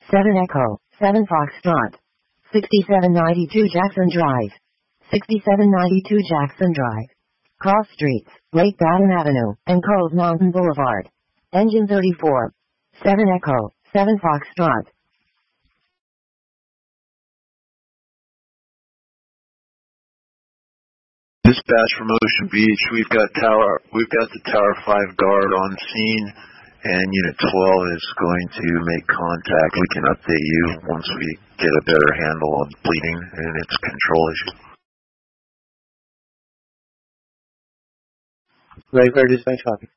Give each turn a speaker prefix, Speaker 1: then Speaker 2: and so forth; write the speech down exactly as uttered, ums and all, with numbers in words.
Speaker 1: seven Echo, seven Foxtrot. sixty-seven ninety-two Jackson Drive. sixty-seven ninety-two Jackson Drive. Cross Streets, Lake Baton Avenue, and Coles Mountain Boulevard. Engine thirty-four. seven Echo, seven Foxtrot.
Speaker 2: Dispatch from Ocean Beach. We've got tower. We've got the Tower Five guard on scene, and Unit twelve is going to make contact. We can update you once we get a better handle on bleeding and its control issue.
Speaker 3: Ready for dispatch copy.